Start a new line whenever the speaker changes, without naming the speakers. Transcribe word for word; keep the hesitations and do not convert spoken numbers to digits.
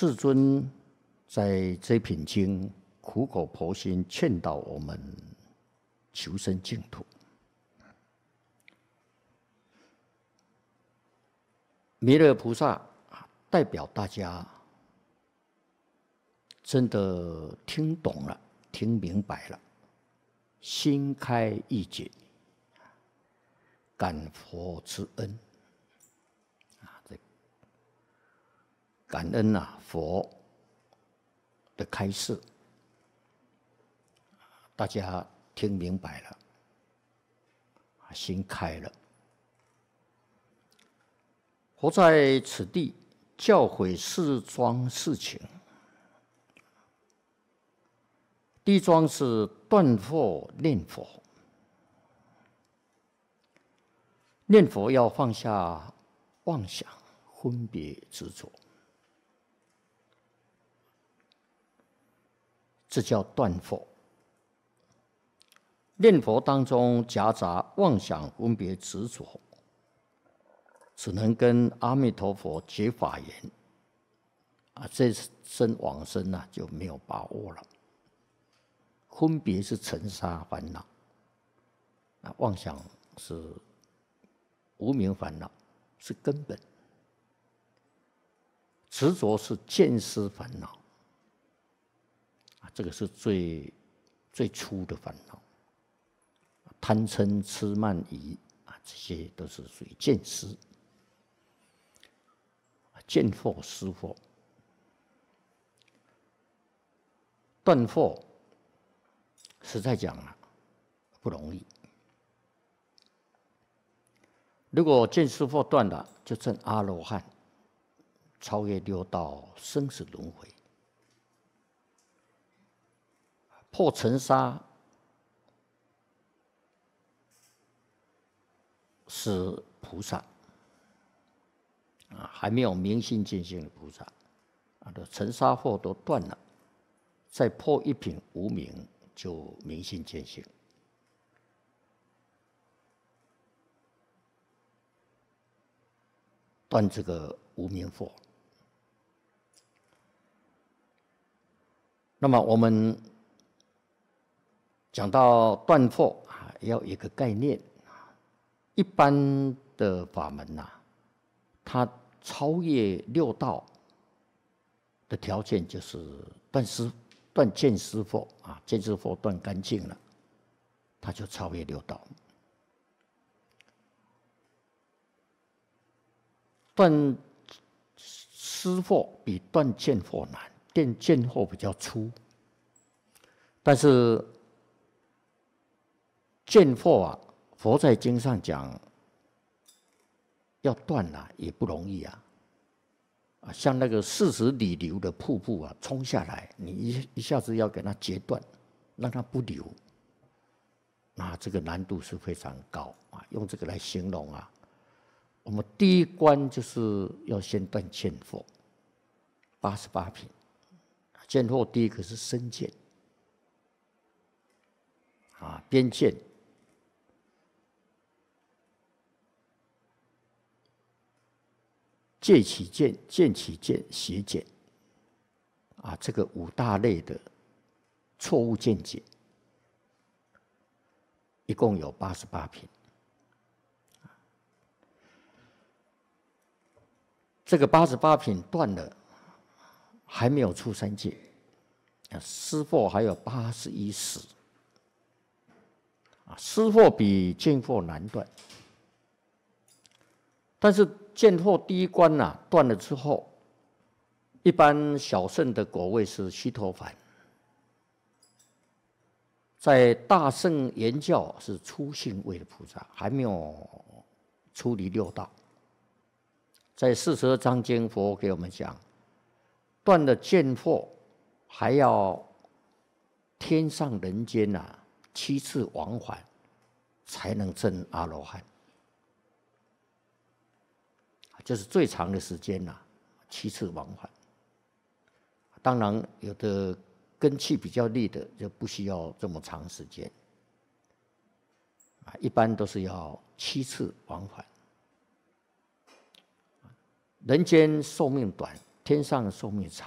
世尊在这品经苦口婆心劝导我们求生净土。弥勒菩萨代表大家真的听懂了、听明白了，心开意解，感佛之恩啊！这感恩啊，佛的开示，大家听明白了，心开了。佛在此地教诲四桩事情。第一桩是断惑念佛，念佛要放下妄想、分别执着，这叫断惑。念佛当中夹杂妄想、分别执着，只能跟阿弥陀佛结法缘，啊，这生往生啊就没有把握了。分别是尘沙烦恼，啊，妄想是无明烦恼，是根本。执着是见思烦恼，啊，这个是最最初的烦恼。贪嗔痴慢疑啊，这些都是属于见思。见惑思惑，断惑，实在讲啊，不容易。如果见思惑断了，就证阿罗汉，超越六道生死轮回，破尘沙，是菩萨啊，还没有明心见性的菩萨啊，的尘沙惑都断了，再破一品无明，就明心见性。断这个无明惑。那么我们讲到断惑啊，要有一个概念。一般的法门呐、啊，它超越六道的条件就是断思、断见思惑啊，见思惑断干净了，它就超越六道。断思惑比断见惑难，断见惑比较粗，但是见惑啊，佛在经上讲，要断啊也不容易啊。啊，像那个四十里流的瀑布啊，冲下来，你一一下子要给它截断，让它不流，那这个难度是非常高啊。用这个来形容啊，我们第一关就是要先断见惑，八十八品。见惑第一个是身见，啊，边见。戒起见、见起见、邪见，啊，这个五大类的错误见解，一共有八十八品。这个八十八品断了，还没有出三界，啊，思惑还有八十一识，啊，思惑比见惑难断，但是见惑第一关呐、啊、断了之后，一般小圣的果位是须陀洹，在大乘言教是初信位的菩萨，还没有出离六道。在四十二章经，佛给我们讲，断了见惑，还要天上人间呐、啊、七次往返，才能证阿罗汉。就是最长的时间呐、啊，七次往返。当然，有的根器比较利的就不需要这么长时间，啊，一般都是要七次往返。人间寿命短，天上寿命长。